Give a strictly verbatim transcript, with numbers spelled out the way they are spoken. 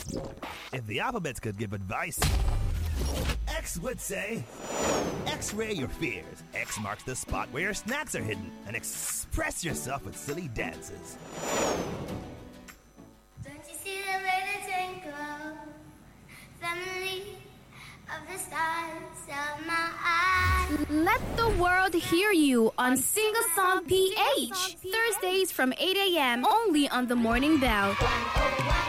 If the alphabets could give advice, X would say, X-ray your fears. X marks the spot where your snacks are hidden, and express yourself with silly dances. Don't you see the way they twinkle? Family of the stars of my eyes. Let the world hear you on Sing a Song P H. Thursdays from eight a.m. only on The Morning Bell.